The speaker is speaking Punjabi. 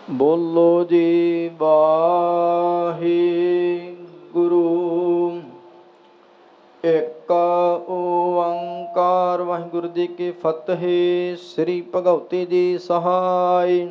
ਬੋਲੋ ਜੀ ਵਾਹਿਗੁਰੂ। ਇੱਕ ਓੰਕਾਰ। ਵਾਹਿਗੁਰੂ ਜੀ ਕੀ ਫਤਿਹ। ਸ੍ਰੀ ਭਗਵਤੀ ਜੀ ਸਹਾਇ।